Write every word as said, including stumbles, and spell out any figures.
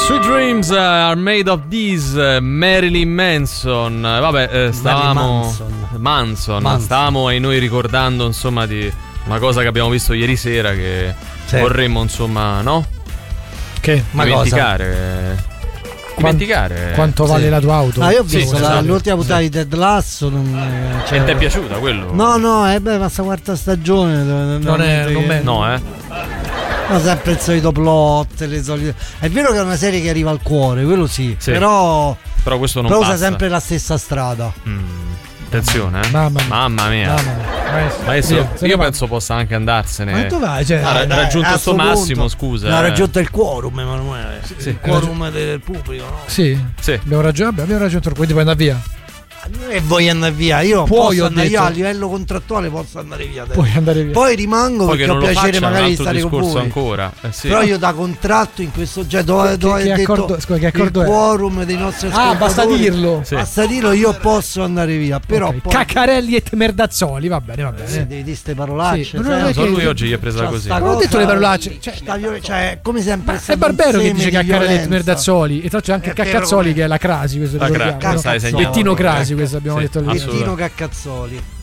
Sweet Dreams are made of these. Marilyn Manson. Vabbè, eh, stavamo Manson. Manson. Manson. Stavamo e noi ricordando insomma di una cosa che abbiamo visto ieri sera che Sì. vorremmo insomma, no? Che? Ma dimenticare. Dimenticare. Quanto Sì. vale la tua auto? Ah, io ho Sì, visto la- esatto. l'ultima puntata di Ted Lasso. Non, eh, cioè- E ti è piaciuta quello? No, no, eh, beh, passa quarta stagione. Non, Non è- non è- No, eh. No, sempre il solito plot. Le solite... È vero che è una serie che arriva al cuore, quello sì. Sì. Però, Però questo non però usa basta. sempre la stessa strada. Mm. Attenzione, eh. Mamma mia. Mamma mia. Mamma mia. Maestro, Maestro, via, se ne io va. penso possa anche andarsene. Ma dove vai? Cioè, Ah, ra- Dai, raggiunto a sto sto massimo, punto. scusa. No, ha eh. raggiunto il quorum, Emanuele. Sì. Il quorum del pubblico, no? sì, Sì. abbiamo raggiunto, abbiamo raggiunto il quindi puoi andare via. E voglio andare via. Io Puoi, posso ho andare detto. io a livello contrattuale posso andare via adesso. Puoi andare via. Poi rimango Poi che perché non ho lo piacere faccia è un magari di altro stare con discorso voi. ancora. Eh, sì. Però io da contratto in questo, cioè dove, Che- dove che è detto accordo- scusa, che accordo il è? quorum dei nostri Ah, ascoltatori. basta dirlo. Sì. Basta dirlo, io posso andare via. Però Ok, poi Caccarelli e Merdazzoli, va bene, va bene. sì, devi dire ste parolacce. Sì, ma sai, non è Solo che- lui oggi gli è presa Cioè, così. sta Non ho cosa- detto le parolacce, cioè- sta viol- cioè, come sempre Ma stato è Barbero un che seme dice di Caccarelli e violenza. Merdazzoli. E tra l'altro c'è anche È vero Caccazzoli come- che è la Crasi, questo La lo Cra- ricordiamo, stai no? segnando. Bettino Crasi, questo abbiamo Sì, detto lì. assolutamente. Bettino Caccazzoli.